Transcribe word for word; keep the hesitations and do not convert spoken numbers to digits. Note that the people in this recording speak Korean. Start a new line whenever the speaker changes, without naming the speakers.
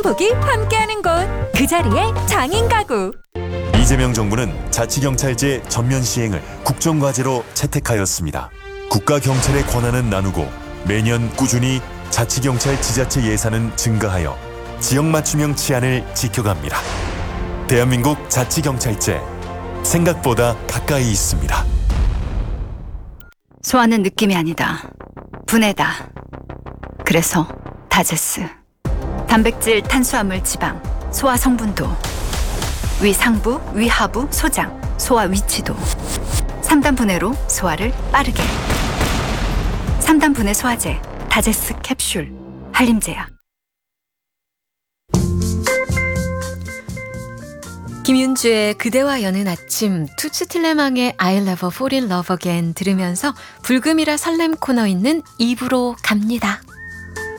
행복이 함께하는 곳, 그 자리에 장인 가구.
이재명 정부는 자치경찰제 전면 시행을 국정과제로 채택하였습니다. 국가경찰의 권한은 나누고 매년 꾸준히 자치경찰 지자체 예산은 증가하여 지역 맞춤형 치안을 지켜갑니다. 대한민국 자치경찰제, 생각보다 가까이 있습니다.
소화는 느낌이 아니다. 분해다. 그래서 다제스. 단백질, 탄수화물, 지방, 소화 성분도, 위 상부, 위 하부, 소장, 소화 위치도. 삼 단 분해로 소화를 빠르게. 삼 단 분해 소화제, 다제스 캡슐, 한림제약.
김윤주의 그대와 여는 아침, 투츠틸레망의 I'll never fall in love again 들으면서 불금이라 설렘 코너 있는 이 부로 갑니다.